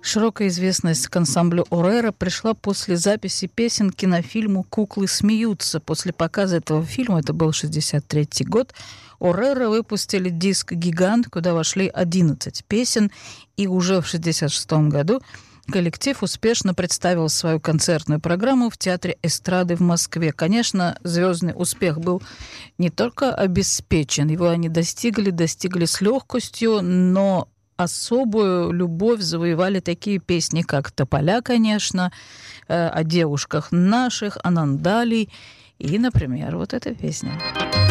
Широкая известность к ансамблю «Орера» пришла после записи песен к кинофильму «Куклы смеются». После показа этого фильма, это был 1963 год, «Орера» выпустили диск «Гигант», куда вошли 11 песен, и уже в 1966 году коллектив успешно представил свою концертную программу в Театре эстрады в Москве. Конечно, звездный успех был не только обеспечен, его они достигли с легкостью, но особую любовь завоевали такие песни, как «Тополя», конечно, «О девушках наших», «Анандали» и, например, вот эта песня.